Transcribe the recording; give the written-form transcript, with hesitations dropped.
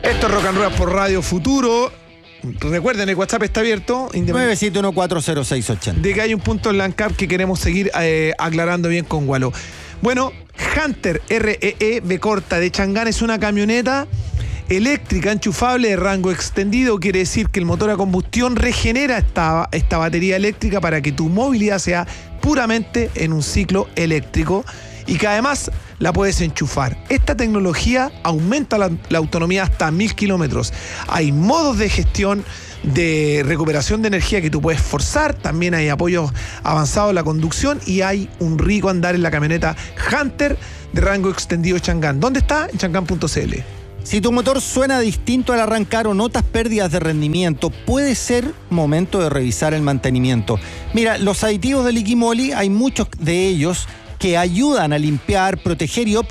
Esto es Rock and Roll por Radio Futuro. Recuerden, el WhatsApp está abierto. 971-40680. De que hay un punto en la ANCAP que queremos seguir aclarando bien con Gualo. Bueno, Hunter REE B corta de Changán es una camioneta eléctrica enchufable de rango extendido. Quiere decir que el motor a combustión regenera esta batería eléctrica para que tu movilidad sea puramente en un ciclo eléctrico y que además la puedes enchufar. Esta tecnología aumenta la autonomía hasta 1000 kilómetros. Hay modos de gestión de recuperación de energía que tú puedes forzar. También hay apoyos avanzados en la conducción y hay un rico andar en la camioneta Hunter de rango extendido Changán. ¿Dónde está? En changán.cl. Si tu motor suena distinto al arrancar o notas pérdidas de rendimiento, puede ser momento de revisar el mantenimiento. Mira, los aditivos de Liqui Moly, hay muchos de ellos que ayudan a limpiar, proteger y optimizar